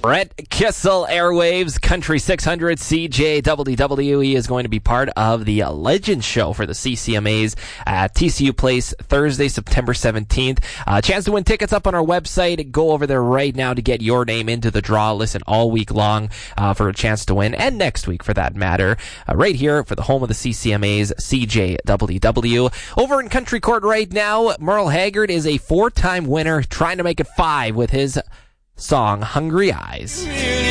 Brett Kissel, Airwaves, Country 600, CJWW. He is going to be part of the Legends Show for the CCMAs at TCU Place Thursday, September 17th. Chance to win tickets up on our website. Go over there right now to get your name into the draw. Listen all week long for a chance to win, and next week for that matter. Right here for the home of the CCMAs, CJWW. Over in Country Court right now, Merle Haggard is a 4-time winner, trying to make it 5 with his song Hungry Eyes.